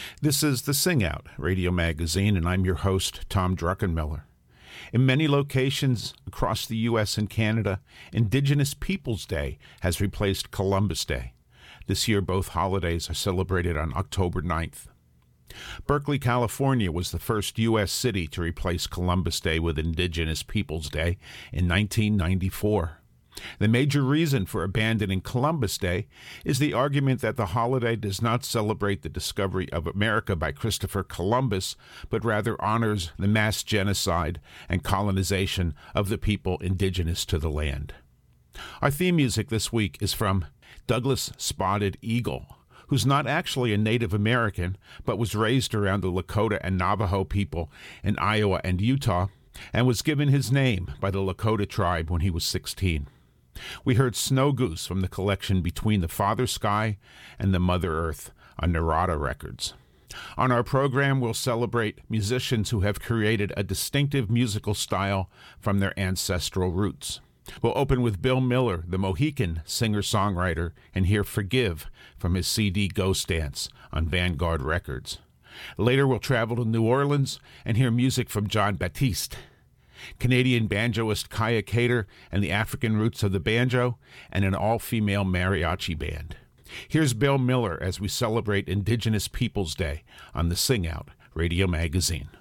This is the Sing Out radio magazine, and I'm your host, Tom Druckenmiller. In many locations across the U.S. and Canada, Indigenous Peoples Day has replaced Columbus Day. This year, both holidays are celebrated on October 9th. Berkeley, California was the first U.S. city to replace Columbus Day with Indigenous Peoples Day in 1994. The major reason for abandoning Columbus Day is the argument that the holiday does not celebrate the discovery of America by Christopher Columbus, but rather honors the mass genocide and colonization of the people indigenous to the land. Our theme music this week is from Douglas Spotted Eagle, who's not actually a Native American, but was raised around the Lakota and Navajo people in Iowa and Utah, and was given his name by the Lakota tribe when he was 16. We heard Snow Goose from the collection Between the Father Sky and the Mother Earth on Narada Records. On our program, we'll celebrate musicians who have created a distinctive musical style from their ancestral roots. We'll open with Bill Miller, the Mohican singer-songwriter, and hear Forgive from his CD Ghost Dance on Vanguard Records. Later, we'll travel to New Orleans and hear music from John Batiste, Canadian banjoist Kaya Cater and the African roots of the banjo, and an all-female mariachi band. Here's Bill Miller as we celebrate Indigenous Peoples Day on the Sing Out radio magazine.